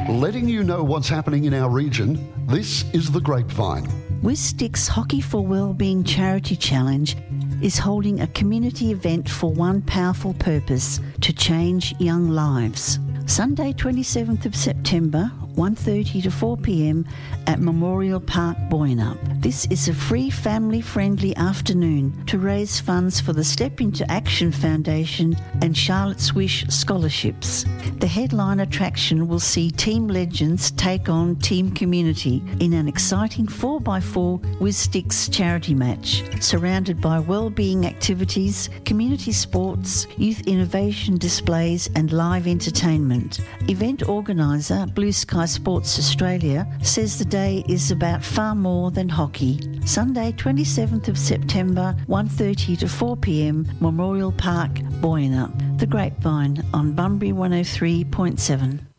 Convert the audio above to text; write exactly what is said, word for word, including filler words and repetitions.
Letting you know what's happening in our region, this is The Grapevine. Wisticks Hockey for Wellbeing Charity Challenge is holding a community event for one powerful purpose: to change young lives. Sunday twenty-seventh of September, one thirty to four p.m. at Memorial Park, Boyanup. This is a free family-friendly afternoon to raise funds for the Step Into Action Foundation and Charlotte's Wish scholarships. The headline attraction will see team legends take on Team Community in an exciting four by four Wisticks charity match, surrounded by wellbeing activities, community sports, youth innovation displays and live entertainment. Event organiser Blue Sky Sports Australia says the day is about far more than hockey. Sunday twenty-seventh of September, one thirty to four p.m, Memorial Park, Boyanup. The Grapevine on Bunbury one oh three point seven.